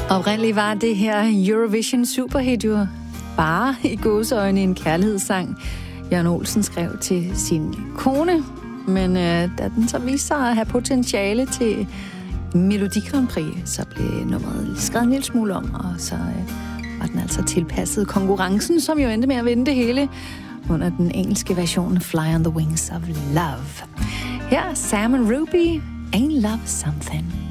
Oprindeligt var det her Eurovision superhit jo bare i gåseøjne en kærlighedssang, Jørgen Olsen skrev til sin kone. Men da den så viste sig at have potentiale til Melodi Grand Prix, så blev nummeret skrevet en lille smule om, og så var den altså tilpasset konkurrencen, som jo endte med at vinde det hele under den engelske version Fly on the Wings of Love. Her er Sam and Ruby, Ain't Love Something.